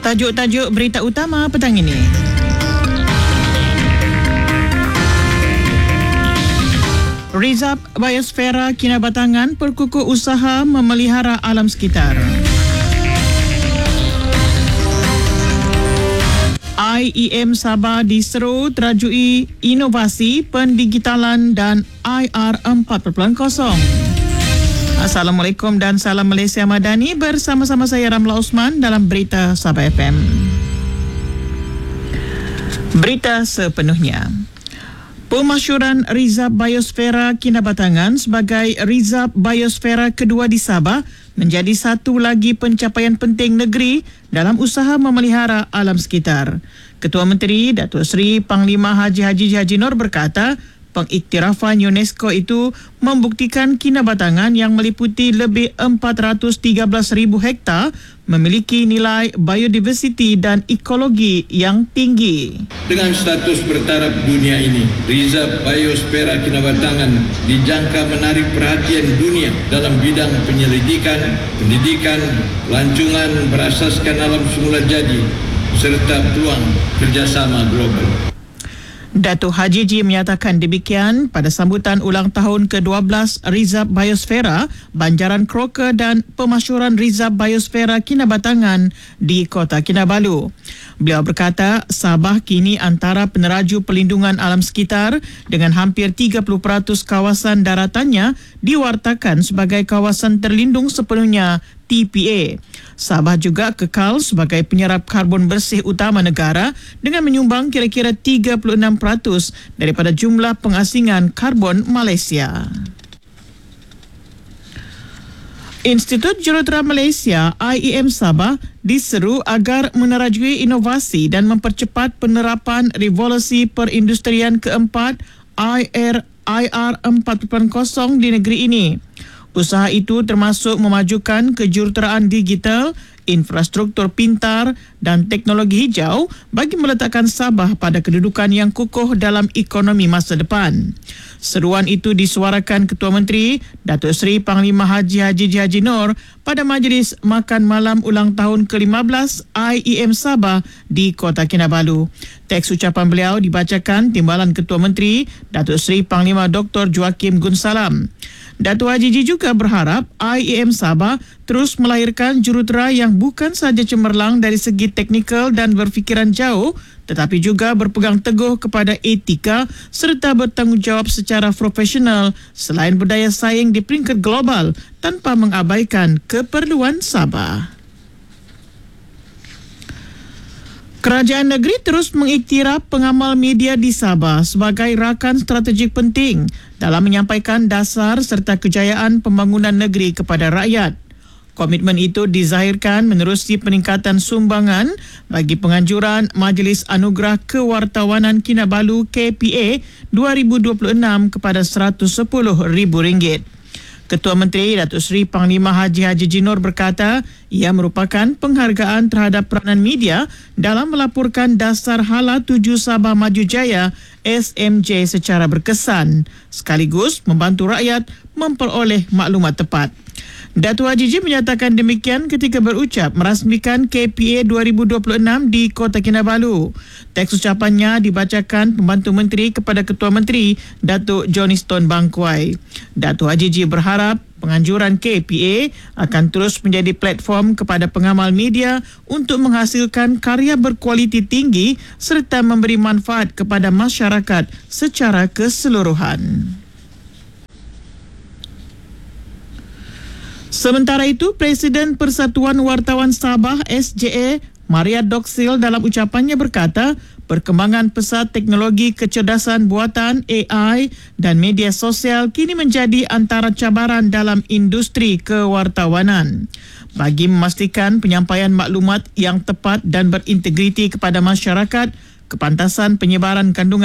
Tajuk-tajuk berita utama petang ini. Rizab Biosfera Kinabatangan perkukuh usaha memelihara alam sekitar. IEM Sabah diseru terajui inovasi pendigitalan dan IR 4.0. Assalamualaikum dan salam Malaysia Madani, bersama-sama saya Ramla Osman dalam Berita Sabah FM. Berita sepenuhnya. Pemasyuran Rizab Biosfera Kinabatangan sebagai Rizab Biosfera kedua di Sabah menjadi satu lagi pencapaian penting negeri dalam usaha memelihara alam sekitar. Ketua Menteri Datuk Seri Panglima Haji Nur berkata, pengiktirafan UNESCO itu membuktikan Kinabatangan yang meliputi lebih 413,000 hektar memiliki nilai biodiversiti dan ekologi yang tinggi. Dengan status bertaraf dunia ini, Rizab Biosfera Kinabatangan dijangka menarik perhatian dunia dalam bidang penyelidikan, pendidikan, pelancongan berasaskan alam semula jadi serta peluang kerjasama global. Datuk Haji Ji menyatakan demikian pada sambutan ulang tahun ke-12 Rizab Biosfera, Banjaran Croker dan pemasyuran Rizab Biosfera Kinabatangan di Kota Kinabalu. Beliau berkata, Sabah kini antara peneraju pelindungan alam sekitar dengan hampir 30% kawasan daratannya diwartakan sebagai kawasan terlindung sepenuhnya TPA. Sabah juga kekal sebagai penyerap karbon bersih utama negara dengan menyumbang kira-kira 36% daripada jumlah pengasingan karbon Malaysia. Institut Jurutera Malaysia IEM Sabah diseru agar menerajui inovasi dan mempercepat penerapan revolusi perindustrian keempat IR 4.0 di negeri ini. Usaha itu termasuk memajukan kejuruteraan digital, infrastruktur pintar dan teknologi hijau bagi meletakkan Sabah pada kedudukan yang kukuh dalam ekonomi masa depan. Seruan itu disuarakan Ketua Menteri Datuk Seri Panglima Haji Nur pada majlis makan malam ulang tahun ke-15 IEM Sabah di Kota Kinabalu. Teks ucapan beliau dibacakan Timbalan Ketua Menteri Datuk Seri Panglima Dr. Joakim Gunsalam. Datuk Haji Ji juga berharap IEM Sabah terus melahirkan jurutera yang bukan sahaja cemerlang dari segi teknikal dan berfikiran jauh, tetapi juga berpegang teguh kepada etika serta bertanggungjawab secara profesional selain berdaya saing di peringkat global tanpa mengabaikan keperluan Sabah. Kerajaan negeri terus mengiktiraf pengamal media di Sabah sebagai rakan strategik penting dalam menyampaikan dasar serta kejayaan pembangunan negeri kepada rakyat. Komitmen itu dizahirkan menerusi peningkatan sumbangan bagi penganjuran Majlis Anugerah Kewartawanan Kinabalu KPA 2026 kepada RM110,000. Ketua Menteri Datuk Seri Panglima Haji Nur berkata ia merupakan penghargaan terhadap peranan media dalam melaporkan dasar hala tuju Sabah Maju Jaya SMJ secara berkesan sekaligus membantu rakyat memperoleh maklumat tepat. Datuk Haji Ji menyatakan demikian ketika berucap merasmikan KPA 2026 di Kota Kinabalu. Teks ucapannya dibacakan Pembantu Menteri kepada Ketua Menteri Datuk Johnston Bangkuai. Datuk Haji Ji berharap penganjuran KPA akan terus menjadi platform kepada pengamal media untuk menghasilkan karya berkualiti tinggi serta memberi manfaat kepada masyarakat secara keseluruhan. Sementara itu, Presiden Persatuan Wartawan Sabah SJA Maria Doksil dalam ucapannya berkata, perkembangan pesat teknologi kecerdasan buatan AI dan media sosial kini menjadi antara cabaran dalam industri kewartawanan. Bagi memastikan penyampaian maklumat yang tepat dan berintegriti kepada masyarakat, kepantasan penyebaran kandungan